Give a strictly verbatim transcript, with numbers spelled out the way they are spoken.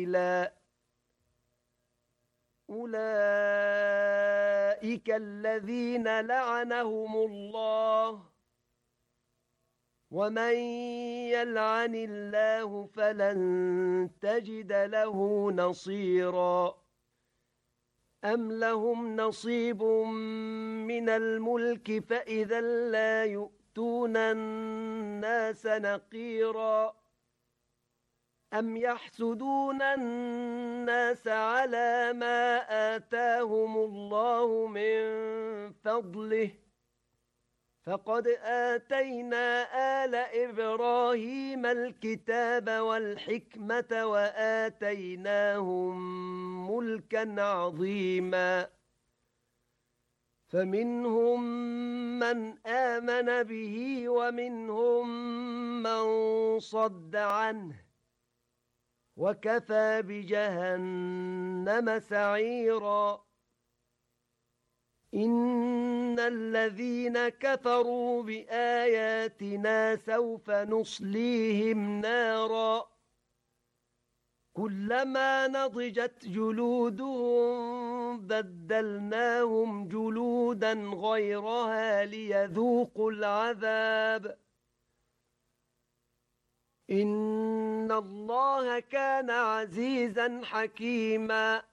أولئك الذين لعنهم الله ومن يلعن الله فلن تجد له نصيرا أم لهم نصيب من الملك فإذا لا يؤتون الناس نقيرا أم يحسدون الناس على ما آتاهم الله من فضله فقد آتينا آل إبراهيم الكتاب والحكمة وآتيناهم ملكا عظيما فمنهم من آمن به ومنهم من صد عنه وكفى بجهنم سعيرا إن الذين كفروا بآياتنا سوف نصليهم نارا كلما نضجت جلودهم بدلناهم جلودا غيرها ليذوقوا العذاب إن الله كان عزيزا حكيما